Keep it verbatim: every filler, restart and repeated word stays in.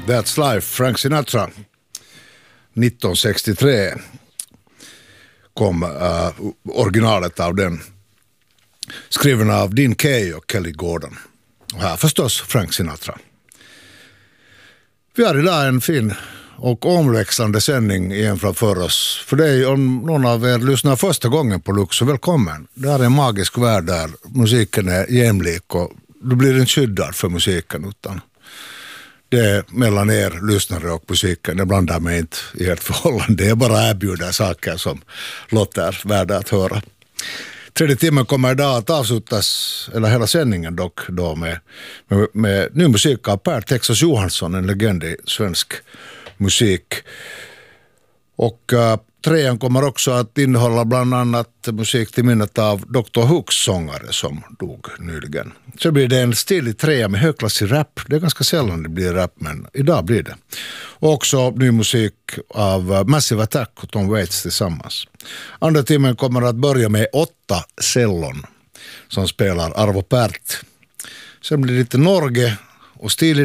That's Life, Frank Sinatra. nittonhundrasextiotre kom uh, originalet av den. Skriven av Dean Kaye och Kelly Gordon. Och här förstås Frank Sinatra. Vi har idag en fin och omväxlande sändning igen framför oss. För dig, om någon av er lyssnar första gången på Lux, så välkommen. Det är en magisk värld där musiken är jämlik och du blir inte skyddad för musiken, utan det är mellan er lyssnare och musiken. Det blandar mig inte i ert förhållande. Det är bara erbjuder saker som låter värda att höra. Tredje timmen kommer idag att avslutas, eller hela sändningen dock, då med, med, med ny musik av Per Texas Johansson, en legend i svensk musik. Och uh, trean kommer också att innehålla bland annat musik till minnet av doktor Hooks sångare som dog nyligen. Så blir det en stilig trea med högklassig rap. Det är ganska sällan det blir rap, men idag blir det. Och också ny musik av uh, Massive Attack och Tom Waits tillsammans. Andra timmen kommer att börja med åtta cellon som spelar Arvo Pärt. Sen blir det lite Norge och stilig